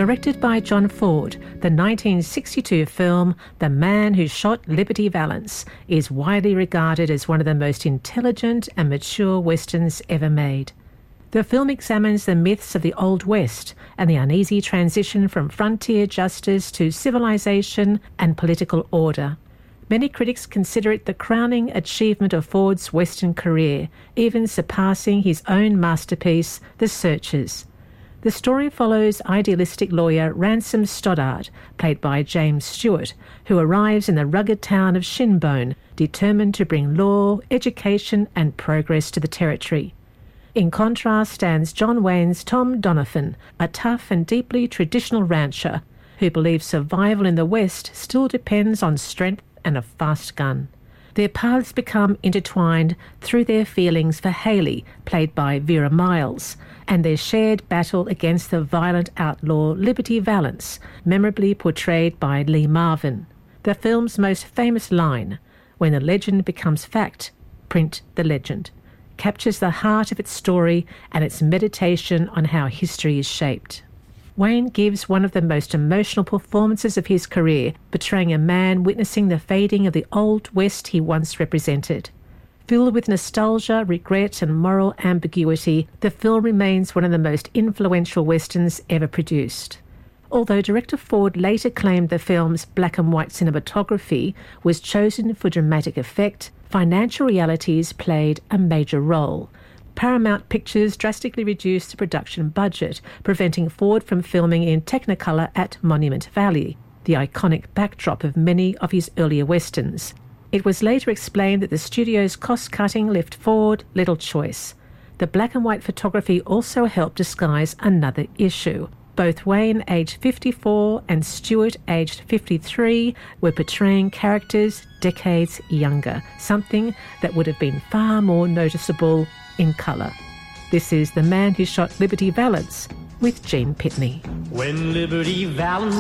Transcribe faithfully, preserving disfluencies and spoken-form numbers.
Directed by John Ford, the nineteen sixty-two film The Man Who Shot Liberty Valance is widely regarded as one of the most intelligent and mature westerns ever made. The film examines the myths of the Old West and the uneasy transition from frontier justice to civilization and political order. Many critics consider it the crowning achievement of Ford's Western career, even surpassing his own masterpiece, The Searchers. The story follows idealistic lawyer Ransom Stoddard, played by James Stewart, who arrives in the rugged town of Shinbone, determined to bring law, education and progress to the territory. In contrast stands John Wayne's Tom Donovan, a tough and deeply traditional rancher who believes survival in the West still depends on strength and a fast gun. Their paths become intertwined through their feelings for Haley, played by Vera Miles, and their shared battle against the violent outlaw Liberty Valance, memorably portrayed by Lee Marvin. The film's most famous line, "When the legend becomes fact, print the legend," captures the heart of its story and its meditation on how history is shaped. Wayne gives one of the most emotional performances of his career, portraying a man witnessing the fading of the Old West he once represented. Filled with nostalgia, regret and moral ambiguity, the film remains one of the most influential westerns ever produced. Although director Ford later claimed the film's black and white cinematography was chosen for dramatic effect, financial realities played a major role. Paramount Pictures drastically reduced the production budget, preventing Ford from filming in Technicolor at Monument Valley, the iconic backdrop of many of his earlier westerns. It was later explained that the studio's cost-cutting left Ford little choice. The black and white photography also helped disguise another issue. Both Wayne, aged fifty-four, and Stewart, aged fifty-three, were portraying characters decades younger, something that would have been far more noticeable in colour. This is The Man Who Shot Liberty Valance with Gene Pitney. When Liberty Valance